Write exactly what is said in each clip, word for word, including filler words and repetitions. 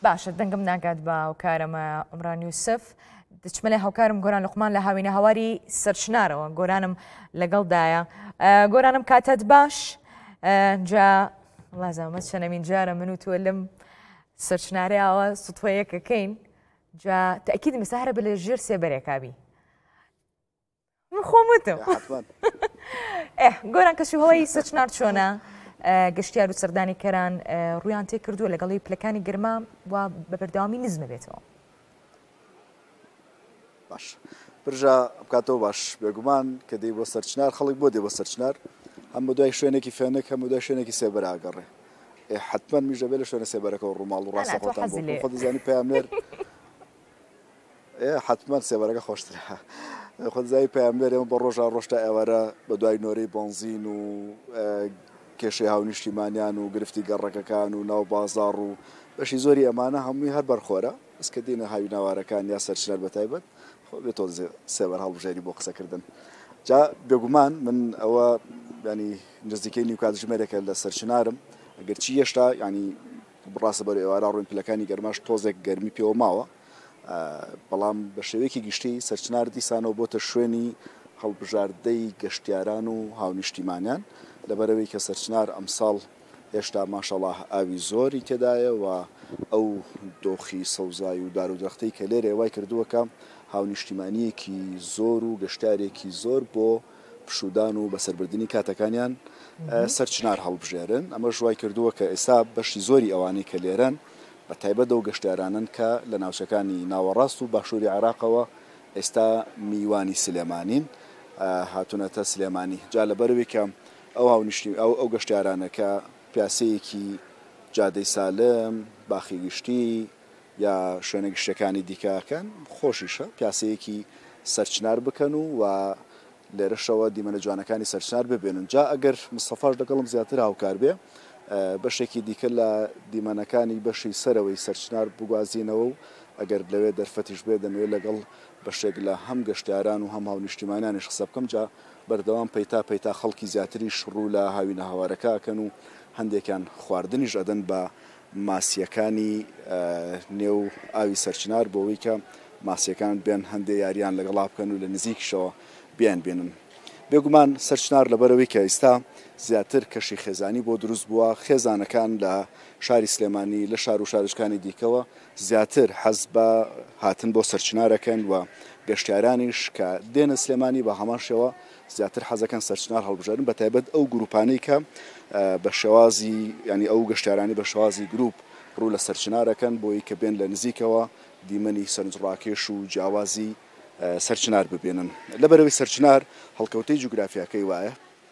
باشە دەنگم ناگات بە هاوکارمە عمران یوسف دەچمە لە هاوکارم گۆران لوقمان لە هاوینە هەواری سەرچنارەوە گۆرانم لەگەڵدایە گۆرانم کاتت باش جا وازەمە چەنەمین جارە من و تۆ لەم سەرچنارەوە سوتوەیەکەکەین جا تاکید مەساهرە بە لە ژێر سێبەرێکابی من خۆمتم گۆران کەسی هەوەی سەرچنار چۆنە گەشتیار و سەردانی کەران ڕویان تێ کردووە لەگەڵی پلەکانی گرما و بە بەردەوامی نزمە بێتەوە باش برژە بکاتەوە باش بێگومان کە دەی بۆ سەرچنار خەڵک بۆ دێ بۆ سەرچنار هەم بە دوای شوێنێکی فێنێک هەم بە دوای شوێنێکی سێبەر ئاگەڕێ حتمما میژە بێ لە شوێنە سێبەرەکەەوە ڕووماڵ و ڕاستە خۆتان بۆ خۆ دەزانی پەیامبەر حتمما سێبەرەکە خۆشترە خۆزایی پەیامبەر ئێمە بە ڕۆژە ڕۆژتا ئێوارە بە دوای نۆرەی بنزین و کێشەی هاونیشتیمانیان و گرفتی گەڕەکەکان و ناو بازاڕ و بەشی زۆری ئەمانە هەمووی هەر بەرخۆرە ئەسکە دێنە هاوی ناوارەکان یا سەرچنەر بەتایبەت خۆ بێت تۆ سێبەر هەڵبژێری بۆ قسەکردن جا بێگومان من ئەوە ینی نزیکەی نیو کاتژمێرێکە لە سەرچنارم ئەگەر چی هێشتا ینی بڕاستە بەر ئێوارە ڕوون پلەکانی گەرماش تۆزێک گەرمی پێوە ماوە بەڵام بە شێوەیەکی گشتی سەرچنار دیسانەوە بۆتە شوێنی هەڵبژاردەی گەشتیاران و هاونیشتیمانیان لەبەرەوەی کە سەرچنار ئەمساڵ هێشتا ماشەڵڵاه ئاوی زۆری تێدایە و ئەو دۆخی سەوزای و دار و دەختەی کە لێرە وای کردووەکە هاونیشتیمانیەکی زۆر و گەشتارێکی زۆر بۆ پشودان و بەسەربردننی کاتەکانیان سەرچنار هەڵبژێرن ئەمە ژوای کردووە کە ئێستا بەشی زۆری ئەوانەی کە لێرەن بە تایبەت ئەو گەشتیارانن کە لە ناوچەکانی ناوەڕاست و باشووری عێراقەوە ئێستا میوانی سلێمانین هاتوونەتە سلێمانی جا لەبەرەوەی کە ئەو هاونیشتی ئەو ئەو گەشتیارانە کە پیاسەیەکی جادەی سالم باخی گشتی یا شوێنە گشتەکانی دیکەکەن خۆشیشە پیاسەیەکی سەرچنار بکەن و و لێرەشەوە دیمەنە جوانەکانی سەرچنار ببێنن جا ئەگەر مستەفاش لەگەڵم زیاتر هاوکار بێ بەشێکی دیکە لە دیمەنەکانی بەشی سەرەوەی سەرچنار بگوازینەوە و ئەگەر لەوێ دەرفەتیش بێ دەمەوێت لەگەڵ بەشێک لە هەم گەشتیاران و هەم هاونیشتیمانیانیش قسە بکەم جا بەردەوام پەیتا پەیتا خەڵکی زیاتریش ڕوو لە هاوینە هاوارەکەکەن و هەندێکیان خواردنیش ئەدەن بە ماسیەکانی نێو ئاوی سەرچنار بۆەوەی کە ماسیەکان بێن هەندێک یاریان لەگەڵا بکەن و لە نزیکشەوە بیان بێنن بێگومان سەرچنار لەبەرەوەی کە ئێستا زیاتر کەشی خێزانی بۆ دروست بووە خێزانەکان لە شاری سلێمانی لە شار و شارشکانی دیکەوە زیاتر حەز بە هاتن بۆ سەرچنارەکەن و گەشتیارانیش کە دێنە سلێمانی بە هەماشەوە زیاتر حەزەکەن سەرچنار هەڵبژێرن بە تایبەت ئەو گروپانەی کە بە شێوازی ینی ئەو گەشتیارانی بە شێوازی گروپ ڕوو لە سەرچنارەکەن بۆی کە بێن لە نزیکەوە دیمەنی سەرنجڕاکێش و جیاوازی سەرچنار ببێنن لەبەرەوەی سەرچنار هەڵکەوتەی جوگرافیاکەی وایە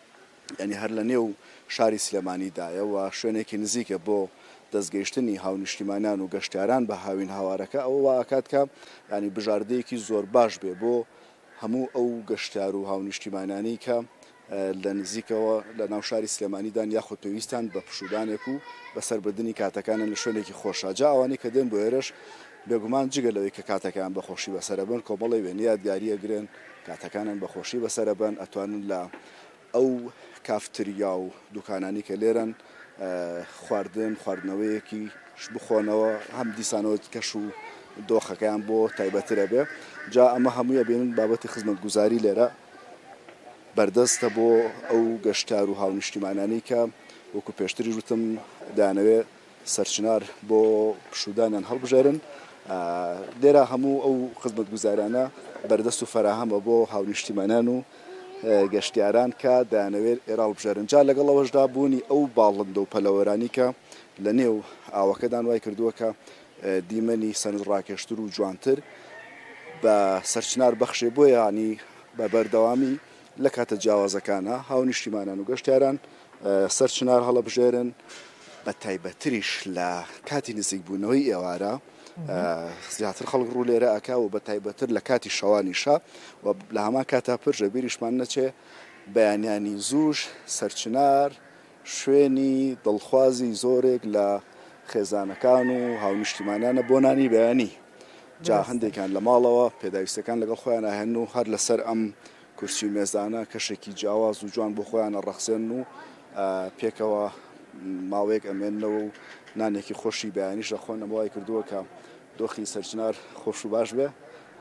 ینی هەر لە نێو شاری سلێمانیدایە و شوێنێکی نزیکە بۆ دەستگەیشتنی هاونیشتیمانیان و گەشتیاران بە هاوین هاوارەکە ئەوە واکات کە ینی بژاردەیەکی زۆر باش بێ بۆ هەموو ئەو گەشتیار و هاونیشتیمانانی کە لە نزیکەوە لە ناو شاری سلێمانیدان یاخود پێویستان بە پشودانێک و بەسەربردننی کاتەکانن لە شوێنێکی خۆشە جا ئەوانەی کە دێن بۆ ئێرەش بێگومان جگەلەوەی کە کاتەکان بەخۆشی بەسەرەبن کۆمەڵی وێنە یادگاریە گرن کاتەکانن بەخۆشی بەسەرەبن ئەتوانن لە ئەو کافتریا و دوکانانی کە لێرن خواردن خواردنەوەیەکی بخۆنەوە هەم دیسانەوە کەش و دۆخەکەیان بۆ تایبەترە بێ جا ئەمە هەموویە بێنن بابەتی خزمەتگوزاری لێرە بەردەستە بۆ ئەو گەشتار و هاونیشتیمانانی کە وەکو پێشتری وتم دانەوێت سەرچنار بۆ پشودانیان هەڵبژێرن لێرە هەموو ئەو خزمەتگوزارانە بەردەست و فەراهەمە بۆ هاونیشتیمانان و گەشتیاران کە دایانەوێت ئێرە هەڵبژێرن جا لەگەڵەوەشدا بوونی ئەو باڵندە و پەلەوەرانی کە لە نێو ئاوەکەدان وای کردووە کە دیمەنی سەرنجڕاکێشتر و جوانتر بە سەرچنار بەخشێ بۆ ینی بە بەردەوامی لە کاتە جیاوازەکانە هاونیشتیمانان و گەشتیاران سەرچنار هەڵەبژێرن بە تایبەتریش لە کاتی نزیکبوونەوەی ئێوارە زیاتر خەڵک ڕوو لێرە ئەکا و بە تایبەتر لە کاتی شەوانیشە و لە هەما کاتا پرژە بیریشمان نەچێ بەیانیانی زوش سەرچنار شوێنی دڵخوازی زۆرێک لە خێزانەکان و هاونیشتیمانیانە بۆ نانی بەیانی جا هەندێکیان لە ماڵەوە پێداویستەکان لەگەڵ خۆیان ئاهێن و هەر لەسەر ئەم کورسی و مێزانە کەشێکی جیاواز و جوان بۆ خۆیانە ڕەخسێن و پێکەوە ماوەیەک ئەمێنەوە و نانێکی خۆشی بەیانیش دەخۆن ئەمەوای کردووە کە دۆخی سەرچنار خۆش و باش بێ.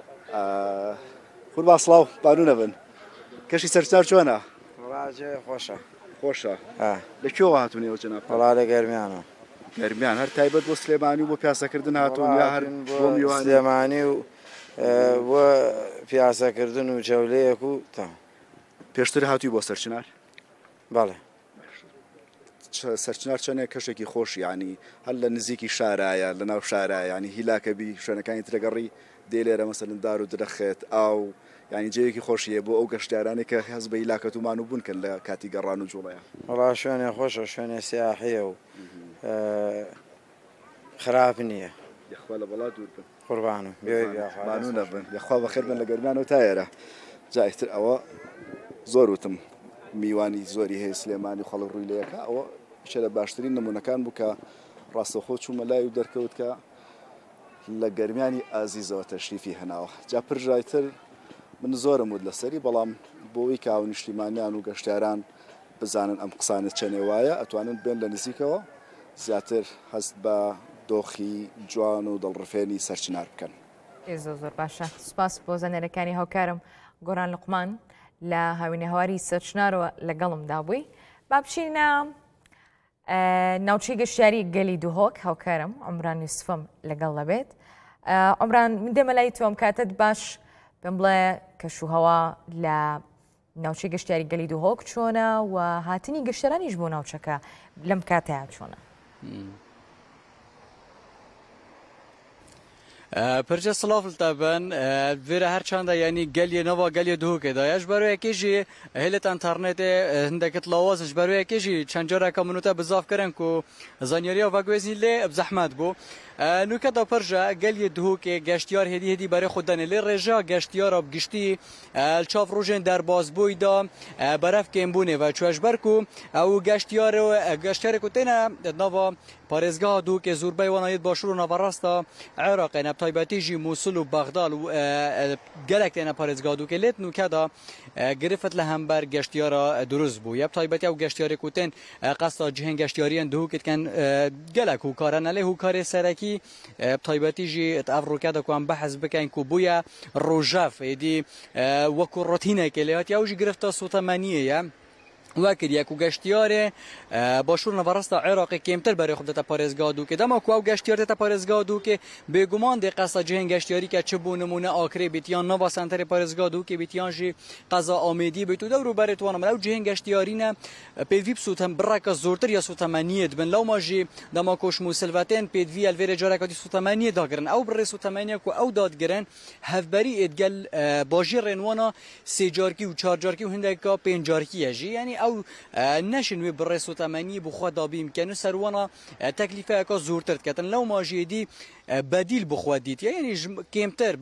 خور باسڵاو بانوونە بن کەشی سەرچنار چۆنە؟ خۆشە خۆشە. لەکوێوە هاتوونەوە جەناب؟ وەڵا لە گەرمیانە. گەرمیان هەر تایبەت بۆ سلێمانی و بۆ پیاسەکردن هاتوون یا هەر بۆ میوانی؟ سلێمانی و بۆ پیاسەکردن و جەولەیەک و تا. پێشتر هاتووی بۆ سەرچنار؟ بەڵێ. سەرچنار چەندێک کەشێکی خۆش ینی هەر لە نزیکی شارایە لە ناو شارایە ینی هیلاکەبی شوێنەکانی ترەگەڕی دێ لێرە مەسەلەن دار و درەخێت ئاو ینی جێوێکی خۆشیە بۆ ئەو گەشتیارانی کە هەز بە هیلاکەتومان و بوون کە لە کاتی گەڕان و جوڵەیە. وەڵا شوێنێ خۆشە شوێنێ سیاحیە و خراپ نییە. یخوا لە بەڵا دوور بن. قوربانم بانوونە بن یخوا بەخێر بن لە گەرمیانەوە تا ئێرە. جایتر ئەوە زۆر وتم میوانی زۆری هەیە سلێمانی خەڵک ڕووی لەیەکە ئەوە شە لە باشترین نمونونەکان بوو کە ڕاستەخۆ چوومە لای و دەرکەوت کە لە گەرمیانی ئازیزەوە تەشریفی هەناوە. جا پرژایتر من زۆرم وت لەسەری بەڵام بۆەوەی کە ئاو نیشتیمانیان و گەشتیاران بزانن ئەم قسانت چەنێ وایە ئەتوانن بێن لە نزیکەوە زیاتر هەست بە دۆخی جوان و دڵڕفێنی سەرچنار بکەن. زۆر زۆر باشە. سوپاس بۆ زانێرەکانی هاوکارم گۆران لوقمان لە هاوینە هەواری سەرچنارەوە لەگەڵمدا بووی. با بچینە ناوچەی گەشتیاری گەلی دوهۆک هاوکارم عمران یوسفم لەگەڵ دەبێت. عمران من دێمە لای تۆم کاتت باش پێم بڵێ کەشوهەوا لە ناوچەی گەشتیاری گەلی دوهۆک چۆنە و هاتنی گەشتیارانیش بۆ ناوچەکە لەم کاتەیە چۆنە؟ پرجە سڵاف تابن وێرە هەر چنددە ینی گەلیە نەوە گەلیە دووکێدایش بەروەیەکێژی هێلت ئەنتەرنێتێ هەندێکت لاوازش بەروەیەکێژی چەند جارێکە منوتە بزافکردن و زانیاریە ڤگوێزی لێ بزەحمەت بوو. نوکەدا پرژە گەلیە دووکێ گەشتیار هێدی هێدی بەرەی خوددانێ لێ ڕێژا گەشتیارە بگشتی چاف ڕۆژێن دەربازبوویدا بەرەف کێمبوونێ و چێژبەرک و ئەو گەشتیار گەشتیارێک و تێنە ناوە پارێزگا دووکێ زوربەی وانایەت باشوور و ناوەڕاستە عێراقێ نە تایبەتیژی مووسول و بەغداد و گەلێک تێنە پارێزگا دووکێ لێت نوکەدا گرفت لە هەمبەر گەشتیارە دروست بوو یەب تایبەتی ئەو گەشتیارێک و تێن قەستا جهێن گەشتیاریان دووکێتکەن گەلێک هوکارانە لێ هوکارێ سەرەکی تایبەتیژی ئەف ڕووکەدەکوان بەحەز بکەین و بوویە ڕۆژەف ئێدی وەکو ڕۆتینێکێ لێهات یاوژی گرفتە سوتەمەنیەیە وەکردیەک و گەشتیارێ باشوور نەڤەڕاستە عێراقی کێمتر بەرەی خۆ دەتە پارێزگا دووکێ دەما کو ئەو گەشتیار دێتە پارێزگا دووکێ بێگومان دێ قەسە جهێن گەشتیاری کە چ بوو نمونە ئاکرێ بیتیان ناوا سەنتەرێ پارێزگا دووکێ بیتیانژی قەزا ئامێدی بیت و دەوروبەرێ توانم ئەو جهێن گەشتیارینە پێوی بسووتەم بڕەکە زۆرتر یا سوتەمەنیەت بن لەو ماژی دەما کۆشم و سلڤەتێن پێدوی ئەلڤێرە جارێکاتی سوتەمەنیە داگرن ئەو بڕێ سوتەمەنیەک و ئەو دادگرن هەفبەری ئێدگەل باژی ڕێنوانە سێ جارکی و چار جارکی و هەندێکا پێنج جارکیەژی ینی ئەو نشن وی بڕێ سوتەمەنی بخوا دابی مکەن و سەروانە تەکلیفەکە زۆرتر دکەن لەو ماژێدی بەدیل بخوا دیت یعنی کێمتر